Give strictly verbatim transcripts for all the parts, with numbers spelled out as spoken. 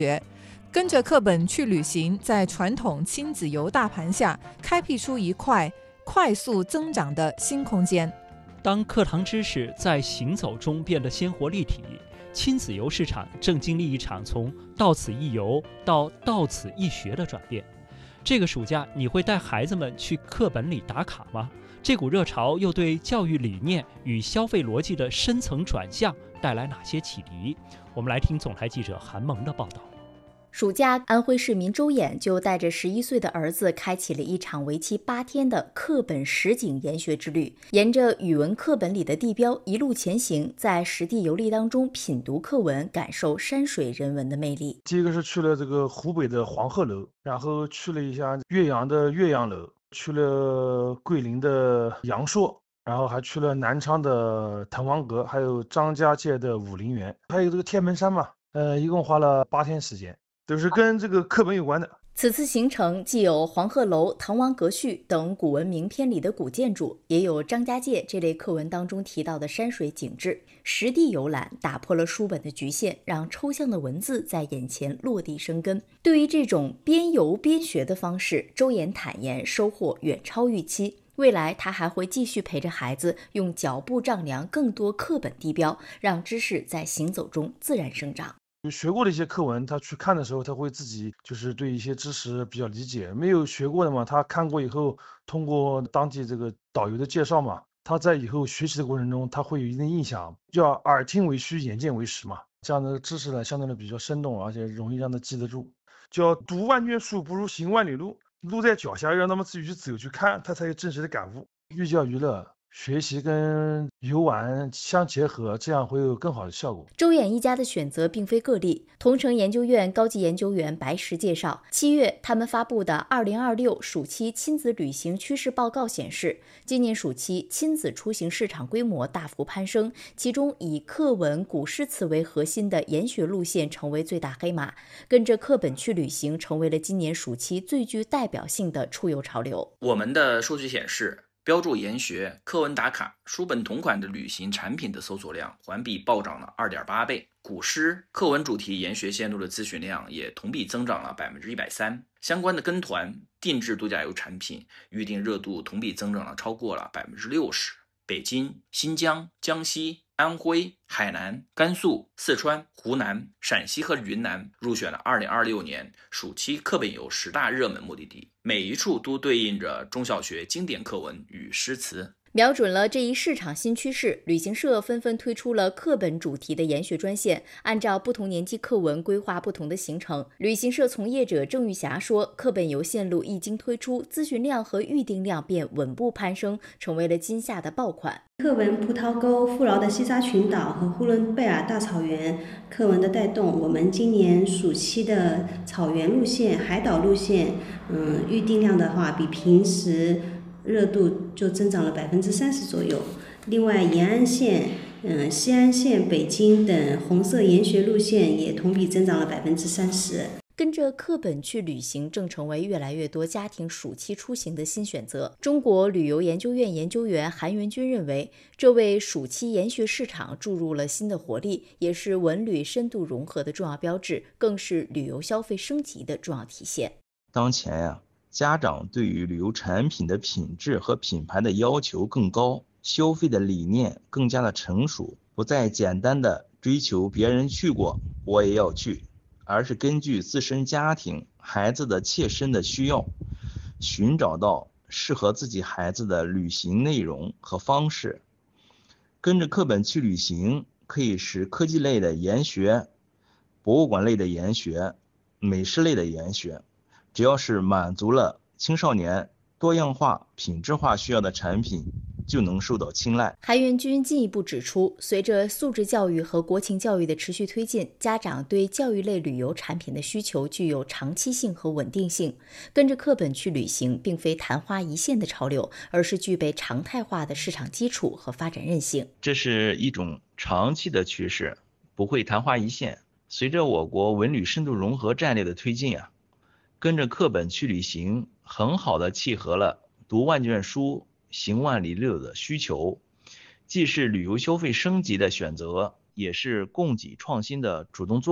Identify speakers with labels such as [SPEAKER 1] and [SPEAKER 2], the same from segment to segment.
[SPEAKER 1] 跟着课本去旅行，在传统亲子游大盘下，开辟出一块快速增长的新空间。
[SPEAKER 2] 当课堂知识在行走中变得鲜活立体，亲子游市场正经历一场从到此一游到到此一学的转变。这个暑假，你会带孩子们去课本里打卡吗？这股热潮又对教育理念与消费逻辑的深层转向带来哪些启迪？我们来听总台记者韩萌的报道。
[SPEAKER 3] 暑假，安徽市民周衍就带着十一岁的儿子开启了一场为期八天的课本实景研学之旅，沿着语文课本里的地标一路前行，在实地游历当中品读课文，感受山水人文的魅力。
[SPEAKER 4] 第一个是去了这个湖北的黄鹤楼，然后去了一下岳阳的岳阳楼，去了桂林的阳朔，然后还去了南昌的滕王阁，还有张家界的武陵源，还有这个天门山嘛，呃，一共花了八天时间，都是跟这个课本有关的。
[SPEAKER 3] 此次行程既有黄鹤楼、滕王阁序等古文名篇里的古建筑，也有张家界这类课文当中提到的山水景致。实地游览打破了书本的局限，让抽象的文字在眼前落地生根。对于这种边游边学的方式，周衍坦言收获远超预期。未来他还会继续陪着孩子用脚步丈量更多课本地标，让知识在行走中自然生长。
[SPEAKER 4] 学过的一些课文，他去看的时候，他会自己就是对一些知识比较理解。没有学过的嘛，他看过以后，通过当地这个导游的介绍嘛，他在以后学习的过程中，他会有一定印象。叫耳听为虚，眼见为实嘛，这样的知识呢，相对的比较生动，而且容易让他记得住。叫读万卷书不如行万里路，路在脚下，让他们自己去走去看，他才有真实的感悟。寓教于乐，学习跟游玩相结合，这样会有更好的效果。
[SPEAKER 3] 周衍一家的选择并非个例。同城研究院高级研究员白石介绍，七月他们发布的二零二六暑期亲子旅行趋势报告显示，今年暑期亲子出行市场规模大幅攀升，其中以课文、古诗词为核心的研学路线成为最大黑马，跟着课本去旅行成为了今年暑期最具代表性的出游潮流。
[SPEAKER 5] 我们的数据显示，标注研学、课文打卡、书本同款的旅行产品的搜索量环比暴涨了 二点八倍，古诗、课文主题研学线路的咨询量也同比增长了 百分之一百三十， 相关的跟团、定制度假游产品预订热度同比增长了超过了 百分之六十。北京、新疆、江西、安徽、海南、甘肃、四川、湖南、陕西和云南入选了二零二六年暑期课本游十大热门目的地，每一处都对应着中小学经典课文与诗词。
[SPEAKER 3] 瞄准了这一市场新趋势，旅行社纷纷推出了课本主题的研学专线，按照不同年纪课文规划不同的行程。旅行社从业者郑玉霞说，课本游线路一经推出，咨询量和预订量便稳步攀升，成为了今夏的爆款。
[SPEAKER 6] 课文葡萄沟、富饶的西沙群岛和呼伦贝尔大草原课文的带动，我们今年暑期的草原路线、海岛路线，嗯，预订量的话，比平时热度就增长了百分之三十左右。另外，延安线、嗯、西安线、北京等红色研学路线也同比增长了百分之三十。
[SPEAKER 3] 跟着课本去旅行正成为越来越多家庭暑期出行的新选择。中国旅游研究院研究员韩元军认为，这为暑期研学市场注入了新的活力，也是文旅深度融合的重要标志，更是旅游消费升级的重要体现。
[SPEAKER 7] 当前呀、啊，家长对于旅游产品的品质和品牌的要求更高，消费的理念更加的成熟，不再简单的追求别人去过我也要去，而是根据自身家庭、孩子的切身的需要，寻找到适合自己孩子的旅行内容和方式。跟着课本去旅行，可以是科技类的研学、博物馆类的研学、美食类的研学，只要是满足了青少年多样化、品质化需要的产品，就能受到青睐。
[SPEAKER 3] 韩元军进一步指出，随着素质教育和国情教育的持续推进，家长对教育类旅游产品的需求具有长期性和稳定性。跟着课本去旅行，并非昙花一现的潮流，而是具备常态化的市场基础和发展韧性。
[SPEAKER 7] 这是一种长期的趋势，不会昙花一现。随着我国文旅深度融合战略的推进啊，跟着课本去旅行，很好的契合了读万卷书行万里路的需求，既是旅游消费升级的选择，也是供给创新的主动作为。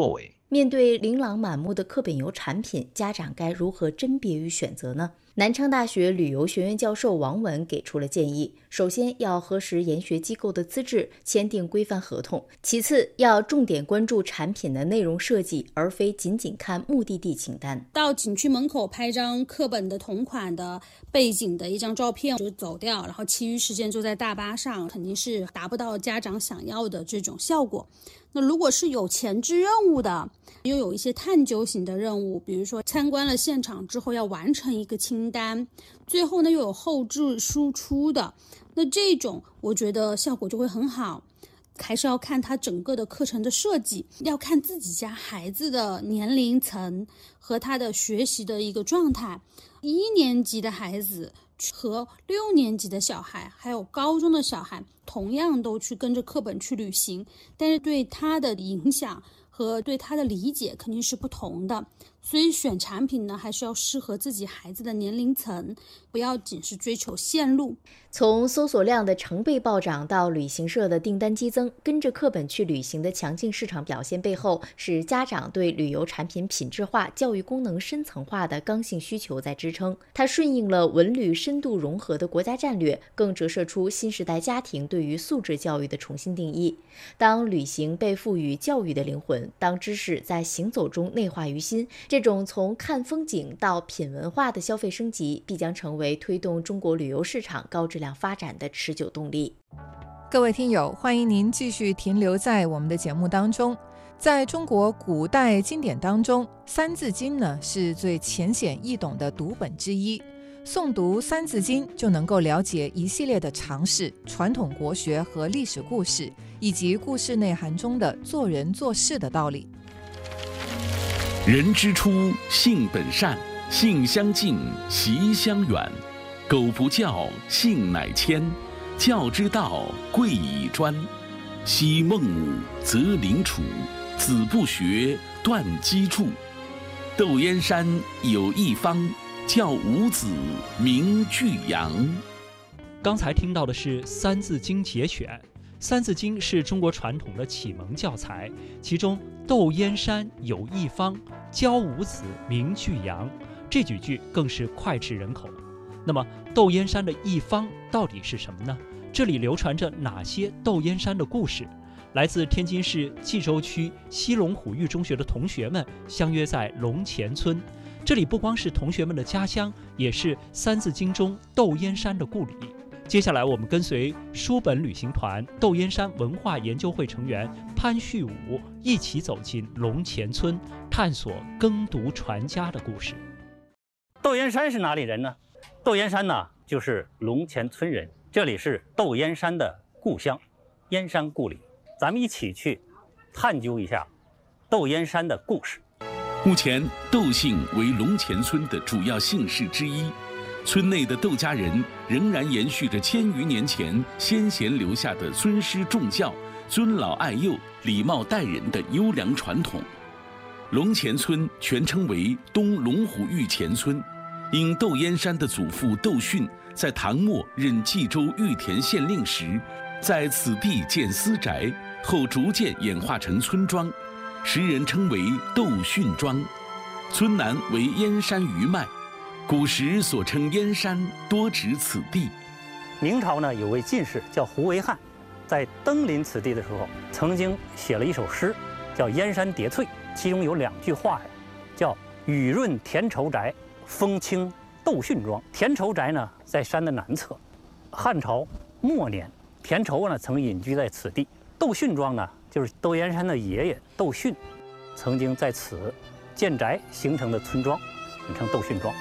[SPEAKER 3] 面对琳琅满目的课本游产品，家长该如何甄别与选择呢？南昌大学旅游学院教授王文给出了建议：首先要核实研学机构的资质，签订规范合同；其次要重点关注产品的内容设计，而非仅仅看目的地清单。
[SPEAKER 8] 到景区门口拍张课本的同款的背景的一张照片就走掉，然后其余时间坐在大巴上，肯定是达不到家长想要的这种效果。那如果是有前置任务的，又有一些探究型的任务，比如说参观了现场之后要完成一个清单，最后呢又有后置输出的，那这种我觉得效果就会很好。还是要看它整个的课程的设计，要看自己家孩子的年龄层和他的学习的一个状态。一年级的孩子和六年级的小孩还有高中的小孩同样都去跟着课本去旅行，但是对他的影响和对他的理解肯定是不同的，所以选产品呢还是要适合自己孩子的年龄层，不要仅是追求线路。
[SPEAKER 3] 从搜索量的成倍暴涨到旅行社的订单激增，跟着课本去旅行的强劲市场表现背后，是家长对旅游产品品质化、教育功能深层化的刚性需求在支撑。它顺应了文旅深度融合的国家战略，更折射出新时代家庭对于素质教育的重新定义。当旅行被赋予教育的灵魂，当知识在行走中内化于心，这种从看风景到品文化的消费升级，必将成为推动中国旅游市场高质量发展的持久动力。
[SPEAKER 1] 各位听友，欢迎您继续停留在我们的节目当中。在中国古代经典当中，《三字经》呢是最浅显易懂的读本之一。诵读《三字经》就能够了解一系列的常识、传统国学和历史故事，以及故事内涵中的做人做事的道理。
[SPEAKER 9] 人之初，性本善，性相近，习相远。苟不教，性乃迁。教之道，贵以专。昔孟武，择邻处；子不学，断机杼。窦燕山有一方，教五子，名俱扬。
[SPEAKER 2] 刚才听到的是《三字经》节选。《三字经》是中国传统的启蒙教材，其中窦燕山有一方，教五子，名俱扬，这几句更是脍炙人口。那么窦燕山的一方到底是什么呢？这里流传着哪些窦燕山的故事？来自天津市蓟州区西龙虎峪中学的同学们相约在龙前村，这里不光是同学们的家乡，也是《三字经》中窦燕山的故里。接下来我们跟随书本旅行团窦燕山文化研究会成员潘旭武一起走进龙前村，探索耕读传家的故事。
[SPEAKER 10] 窦燕山是哪里人呢？窦燕山呢，就是龙前村人，这里是窦燕山的故乡，燕山故里。咱们一起去探究一下窦燕山的故事。
[SPEAKER 9] 目前，窦姓为龙前村的主要姓氏之一。村内的窦家人仍然延续着千余年前先贤留下的尊师重教、尊老爱幼、礼貌待人的优良传统。龙前村全称为东龙虎峪前村，因窦燕山的祖父窦训在唐末任冀州玉田县令时，在此地建私宅，后逐渐演化成村庄，时人称为窦训庄。村南为燕山余脉，古时所称燕山多指此地。
[SPEAKER 10] 明朝呢，有位进士叫胡惟汉，在登临此地的时候，曾经写了一首诗，叫《燕山叠翠》，其中有两句话，叫“雨润田畴宅，风清窦训庄”。田畴宅呢，在山的南侧。汉朝末年，田畴呢曾隐居在此地。窦训庄呢，就是窦燕山的爷爷窦训，曾经在此建宅形成的村庄，简称窦训庄。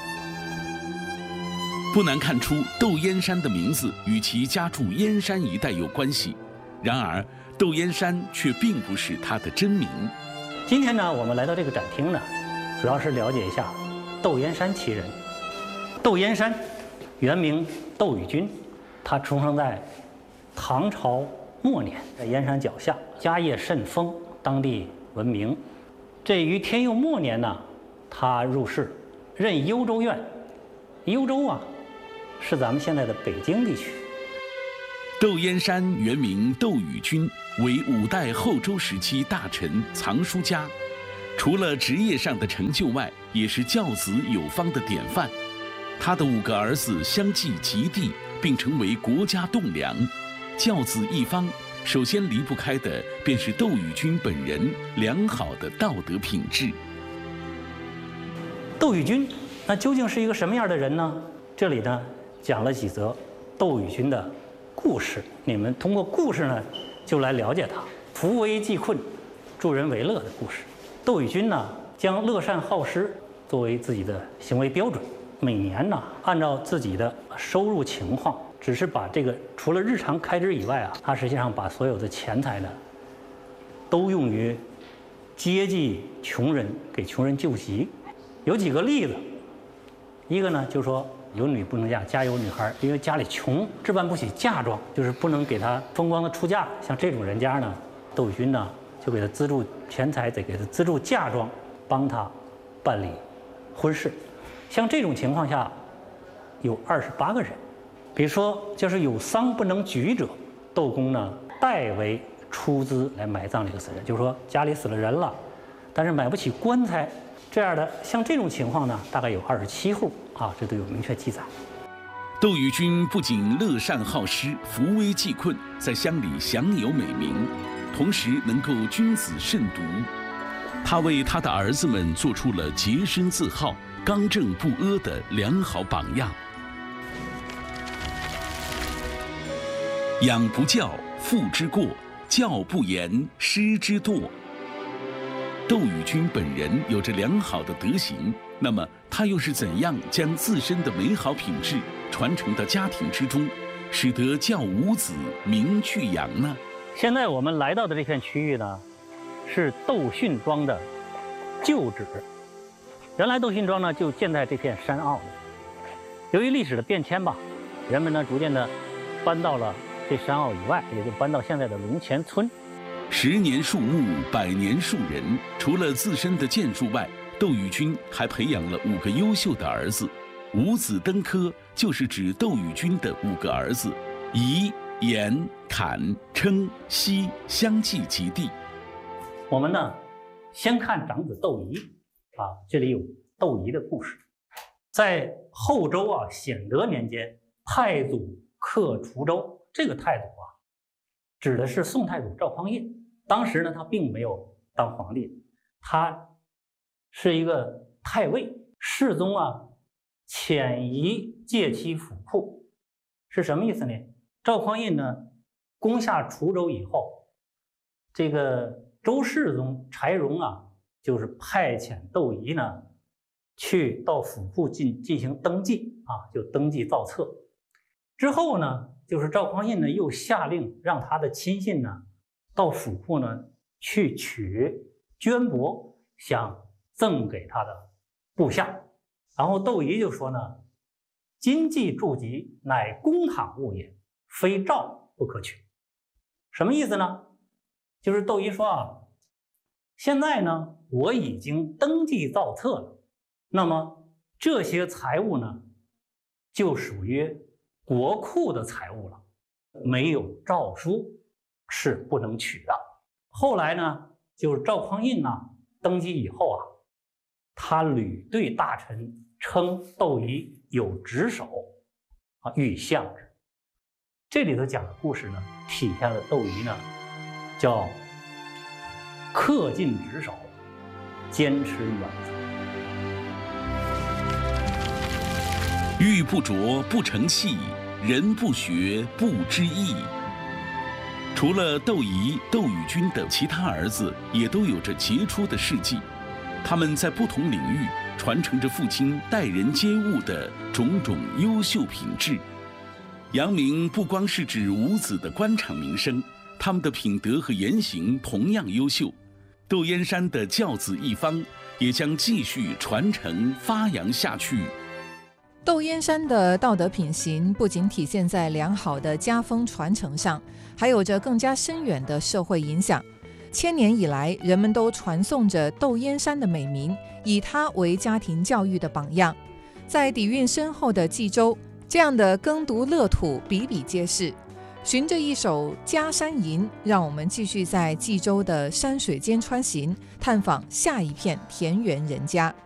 [SPEAKER 9] 不难看出，窦燕山的名字与其家住燕山一带有关系。然而，窦燕山却并不是他的真名。
[SPEAKER 10] 今天呢，我们来到这个展厅呢，主要是了解一下窦燕山其人。窦燕山原名窦宇君，他出生在唐朝末年，在燕山脚下，家业甚丰，当地闻名。这于天佑末年呢，他入仕，任幽州院。幽州啊，是咱们现在的北京地区。
[SPEAKER 9] 窦燕山原名窦宇君，为五代后周时期大臣、藏书家。 除了职业上的成就外，也是教子有方的典范。他的五个儿子相继及第，并成为国家栋梁。教子一方，首先离不开的便是窦宇君本人良好的道德品质。
[SPEAKER 10] 窦宇君，那究竟是一个什么样的人呢？这里呢，讲了几则窦宇君的故事，你们通过故事呢，就来了解他扶危济困、助人为乐的故事。窦宇君呢，将乐善好施作为自己的行为标准，每年呢，按照自己的收入情况，只是把这个除了日常开支以外啊，他实际上把所有的钱财呢，都用于接济穷人，给穷人救急。有几个例子，一个呢，就说有女不能嫁，家有女孩，因为家里穷，置办不起嫁妆，就是不能给她风光的出嫁。像这种人家呢，窦宇君呢，就给他资助钱财，得给他资助嫁妆，帮他办理婚事。像这种情况下，有二十八个人。比如说，就是有丧不能举者，窦公呢代为出资来埋葬这个死人，就是说家里死了人了，但是买不起棺材。这样的像这种情况呢，大概有二十七户啊，这都有明确记载。
[SPEAKER 9] 窦宇君不仅乐善好施、扶危济困，在乡里享有美名，同时能够君子慎独。他为他的儿子们做出了洁身自好、刚正不阿的良好榜样。养不教，父之过；教不严，师之惰。窦宇君本人有着良好的德行，那么他又是怎样将自身的美好品质传承到家庭之中，使得教五子名俱扬呢？
[SPEAKER 10] 现在我们来到的这片区域呢，是窦训庄的旧址。原来窦训庄呢就建在这片山坳里，由于历史的变迁吧，人们呢逐渐的搬到了这山坳以外，也就搬到现在的龙前村。
[SPEAKER 9] 十年树木，百年树人。除了自身的建树外，窦宇君还培养了五个优秀的儿子。五子登科就是指窦宇君的五个儿子，仪、颜、侃、称、奚相继及第。
[SPEAKER 10] 我们呢，先看长子窦仪啊，这里有窦仪的故事。在后周啊，显德年间，太祖克滁州，这个太祖啊，指的是宋太祖赵匡胤。当时呢，他并没有当皇帝，他是一个太尉。世宗啊，遣仪借其府库，是什么意思呢？赵匡胤呢，攻下滁州以后，这个周世宗柴荣啊，就是派遣窦仪呢，去到府库进进行登记啊，就登记造册。之后呢，就是赵匡胤呢，又下令让他的亲信呢，到府库呢去取绢帛，想赠给他的部下。然后窦仪就说呢：“今既筑籍，乃公堂物也，非诏不可取。”什么意思呢？就是窦仪说啊，现在呢我已经登记造册了，那么这些财物呢，就属于国库的财物了，没有诏书是不能取的。后来呢，就是赵匡胤呢登基以后啊，他屡对大臣称窦仪有职守啊，欲相之。这里头讲的故事呢，体现了窦仪呢叫恪尽职守，坚持原则。
[SPEAKER 9] 玉不琢不成器，人不学不知义。除了窦仪、窦宇君的其他儿子也都有着杰出的事迹，他们在不同领域传承着父亲待人接物的种种优秀品质。扬名不光是指五子的官场名声，他们的品德和言行同样优秀。窦燕山的教子一方也将继续传承发扬下去。
[SPEAKER 1] 窦燕山的道德品行不仅体现在良好的家风传承上，还有着更加深远的社会影响。千年以来，人们都传颂着窦燕山的美名，以他为家庭教育的榜样。在底蕴深厚的冀州，这样的耕读乐土比比皆是。 循着一首《家山吟》，让我们继续在冀州的山水间穿行，探访下一片田园人家。